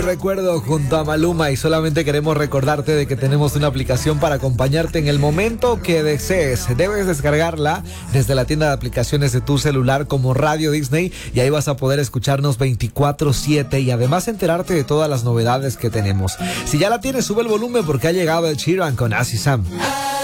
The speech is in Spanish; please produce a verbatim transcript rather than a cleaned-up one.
Recuerdo junto a Maluma y solamente queremos recordarte de que tenemos una aplicación para acompañarte en el momento que desees. Debes descargarla desde la tienda de aplicaciones de tu celular como Radio Disney y ahí vas a poder escucharnos veinticuatro siete y además enterarte de todas las novedades que tenemos. Si ya la tienes, sube el volumen porque ha llegado el Sheeran con Así Sam.